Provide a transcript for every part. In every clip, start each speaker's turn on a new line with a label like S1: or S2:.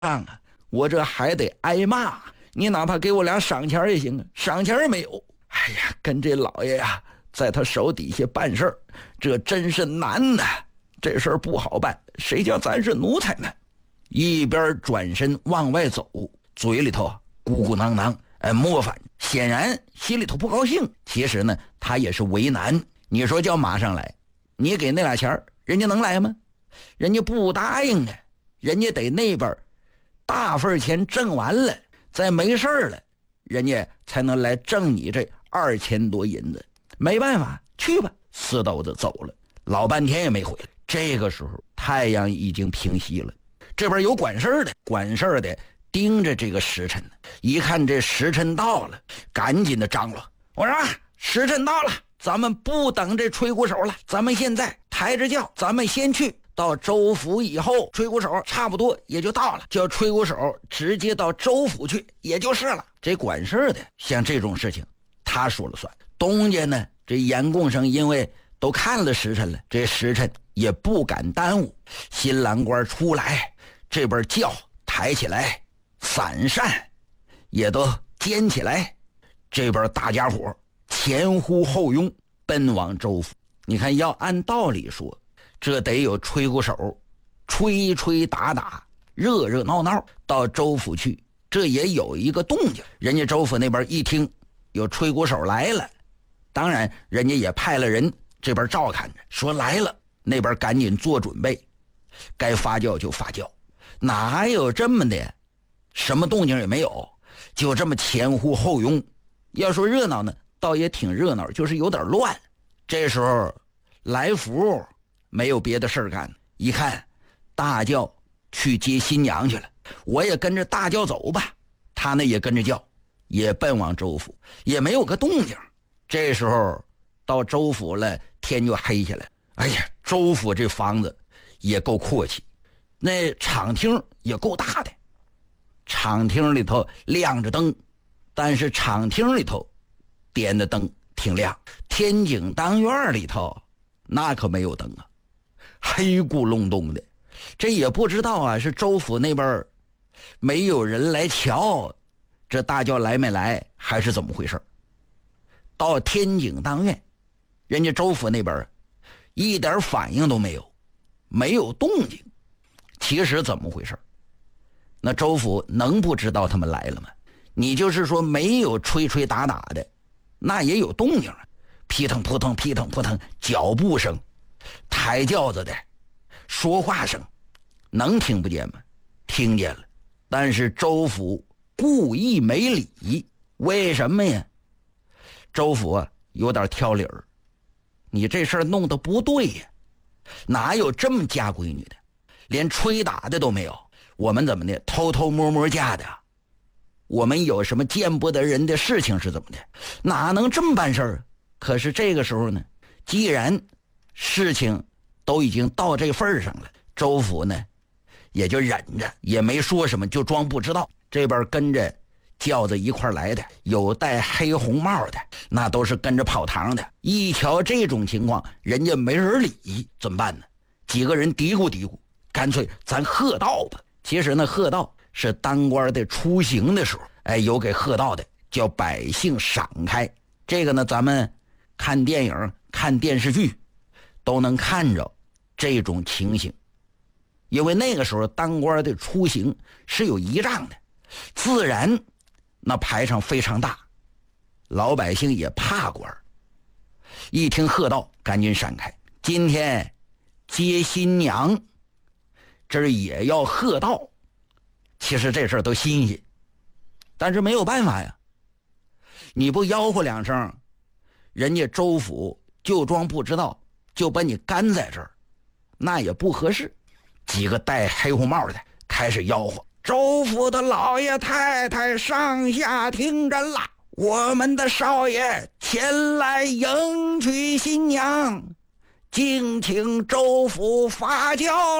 S1: 啊，我这还得挨骂，你哪怕给我俩赏钱也行啊，赏钱也没有。哎呀，跟这老爷呀，在他手底下办事儿，这真是难呐，这事儿不好办，谁叫咱是奴才呢？一边转身往外走，嘴里头咕咕囔囔，磨翻，显然心里头不高兴。其实呢，他也是为难。你说叫马上来，你给那俩钱人家能来吗？人家不答应啊，人家得那边大份钱挣完了，再没事了，人家才能来挣你这2000多银子。没办法，去吧。四斗子走了，老半天也没回来。这个时候太阳已经平西了，这边有管事的盯着这个时辰，一看这时辰到了，赶紧的张罗，我说时辰到了，咱们不等这吹鼓手了，咱们现在抬着轿，咱们先去，到州府以后，吹鼓手差不多也就到了，叫吹鼓手直接到州府去也就是了。这管事的像这种事情他说了算。东家呢，这严贡生因为都看了时辰了，这时辰也不敢耽误。新郎官出来，这边轿抬起来，伞扇也都肩起来，这边大家伙前呼后拥奔往州府。你看，要按道理说，这得有吹鼓手吹吹打打，热热闹闹到州府去，这也有一个动静。人家州府那边一听有吹鼓手来了，当然人家也派了人这边照看着，说来了，那边赶紧做准备，该发酵就发酵。哪有这么的，什么动静也没有，就这么前呼后拥。要说热闹呢，倒也挺热闹，就是有点乱。这时候来福没有别的事干，一看大轿去接新娘去了，我也跟着大轿走吧。他呢也跟着轿，也奔往州府，也没有个动静。这时候到州府了，天就黑下来。哎呀，州府这房子也够阔气，那场厅也够大的，场厅里头亮着灯，但是场厅里头点的灯挺亮，天井当院里头那可没有灯啊，黑咕隆咚的。这也不知道啊，是州府那边没有人来瞧这大轿来没来，还是怎么回事。到天井当院，人家州府那边一点反应都没有，没有动静。其实怎么回事？那州府能不知道他们来了吗？你就是说没有吹吹打打的，那也有动静啊，劈腾扑腾劈腾扑腾，脚步声，抬轿子的说话声，能听不见吗？听见了。但是州府故意没理，为什么呀？州府啊有点挑理儿，你这事儿弄得不对呀，哪有这么嫁闺女的？连吹打的都没有，我们怎么的偷偷摸摸嫁的？我们有什么见不得人的事情是怎么的？哪能这么办事儿？可是这个时候呢，既然事情都已经到这份上了，州府呢也就忍着，也没说什么，就装不知道。这边跟着轿子一块来的，有戴黑红帽的，那都是跟着跑堂的。一瞧这种情况，人家没人理，怎么办呢？几个人嘀咕嘀咕，干脆咱贺道吧。其实呢，贺道是当官的出行的时候，有给贺道的，叫百姓闪开。这个呢，咱们看电影、看电视剧都能看着这种情形。因为那个时候当官的出行是有仪仗的，自然那排场非常大，老百姓也怕官。一听贺道，赶紧闪开。今天接新娘，这也要贺道。其实这事儿都新鲜，但是没有办法呀，你不吆喝两声，人家州府就装不知道，就把你干在这儿，那也不合适。几个戴黑红帽的开始吆喝：州府的老爷太太上下听着啦，我们的少爷前来迎娶新娘，敬请州府发轿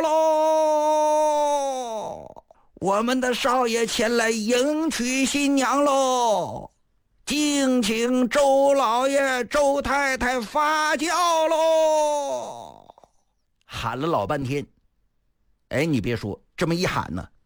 S1: 喽！我们的少爷前来迎娶新娘喽，敬请周老爷周太太发轿喽！喊了老半天，你别说，这么一喊呢，